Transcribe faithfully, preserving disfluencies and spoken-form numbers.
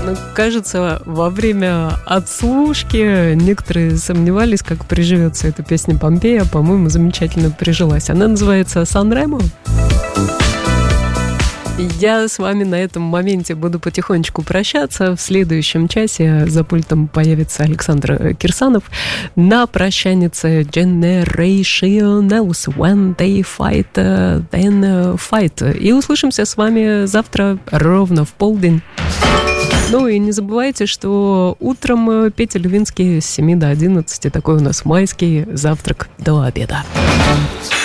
Ну, кажется, во время отслушки некоторые сомневались, как приживется эта песня Помпея. По-моему, замечательно прижилась. Она называется «Сан-Ремо». Я с вами на этом моменте буду потихонечку прощаться. В следующем часе за пультом появится Александр Кирсанов. На прощанице Generationals When They Fight, Then Fight. И услышимся с вами завтра ровно в полдень. Ну и не забывайте, что утром Петя Лювинский с семи до одиннадцати. Такой у нас майский завтрак до обеда.